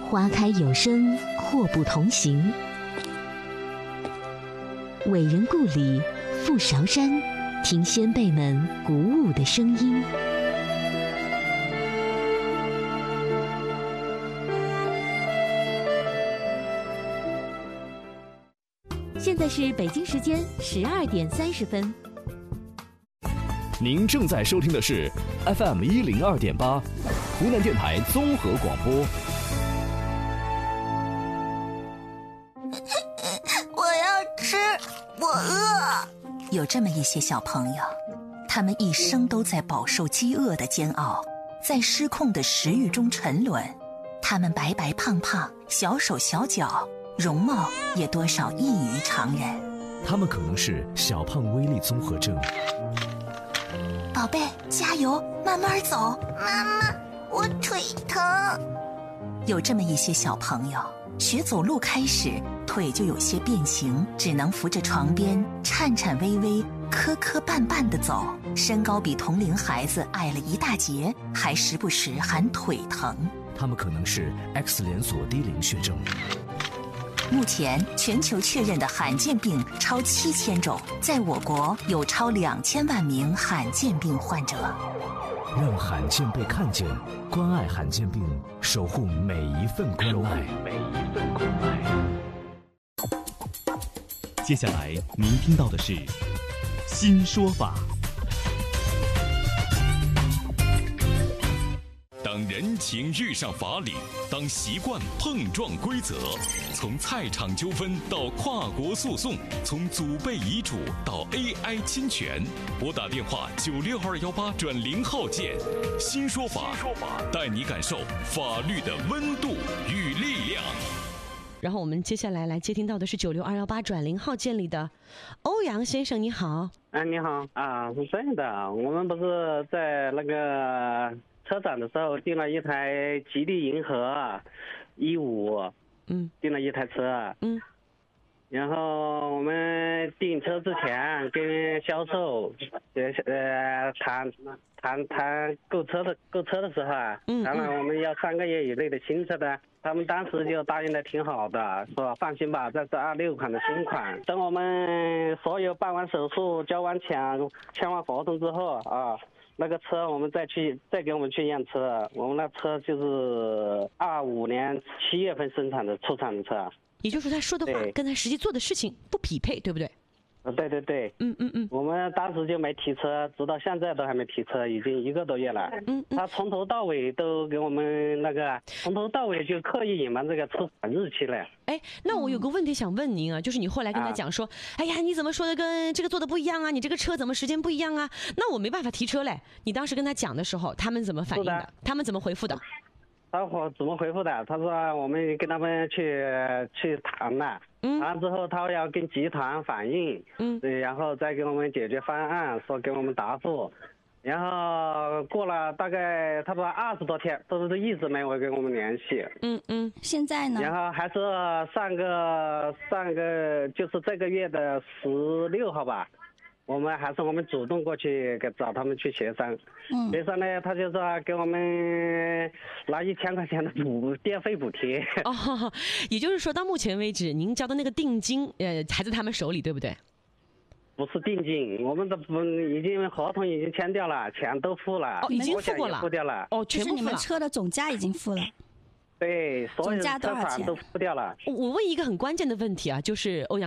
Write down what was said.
花开有声，祸不同行。伟人故里，赴韶山，听先辈们鼓舞的声音。现在是北京时间12点30分。 您正在收听的是 FM102.8，湖南电台综合广播。 我要吃，我饿。有这么一些小朋友，他们一生都在饱受饥饿的煎熬，在失控的食欲中沉沦。他们白白胖胖，小手小脚，容貌也多少异于常人。 他们可能是小胖威力综合症。 宝贝，加油，慢慢走。妈妈，我腿疼。有这么一些小朋友，学走路开始，腿就有些变形，只能扶着床边，颤颤巍巍，磕磕绊绊地走。身高比同龄孩子矮了一大截，还时不时喊腿疼。 他们可能是 X 连锁低磷血症。 目前全球确认的罕见病超7000种，在我国有超2000万名罕见病患者。 让罕见被看见，关爱罕见病，守护每一份关爱。 接下来您听到的是新说法。当人情遇上法理，当习惯碰撞规则，从菜场纠纷到跨国诉讼，从祖辈遗嘱到 AI 侵权，拨打电话96218转0号键，新说法带你感受法律的温度与力量。 然后我们接下来来接听到的是96218转0号键里的欧阳先生，你好。 你好啊，是这样的，我们不是在那个车展的时候订了一台吉利银河15，订了一台车，然后我们订车之前跟销售谈购车的时候啊，当然我们要3个月以内的新车的，他们当时就答应的挺好的，说放心吧，这是26款的新款，等我们所有办完手续、交完钱、签完合同之后啊，那个车我们再给我们去验车，我们那车就是25年7月份生产的出厂的车。 也就是说他说的话跟他实际做的事情不匹配，对不对？ 对，我们当时就没提车，直到现在都还没提车，已经1个多月了。他从头到尾都给我们从头到尾就刻意隐瞒这个出厂日期了。 那我有个问题想问您啊，就是你后来跟他讲说，哎呀，你怎么说的跟这个做的不一样啊？你这个车怎么时间不一样啊？那我没办法提车嘞。你当时跟他讲的时候，他们怎么反应的？他们怎么回复的？ 他怎么回复的？他说我们跟他们去谈了，谈了之后他要跟集团反映，然后再给我们解决方案，说给我们答复，然后过了大概差不多20多天，都是一直没有跟我们联系。 现在呢？ 然后还是上个就是这个月的16号吧。我们主动过去找他们去协商，协商呢，他就说给我们拿1000块钱的电费补贴。 也就是说到目前为止，您交的那个定金，还在他们手里，对不对？ 不是定金，我们已经合同已经签掉了，钱都付了， 已经付过了， 付掉了。 全部付了。 就是你们车的总价已经付了。 对，所有的车款都付掉了。 我问一个很关键的问题啊，就是欧阳。